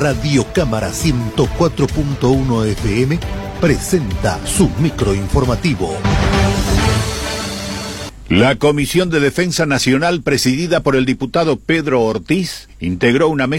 Radio Cámara 104.1 FM presenta su microinformativo. La Comisión de Defensa Nacional, presidida por el diputado Pedro Ortiz, integró una mesa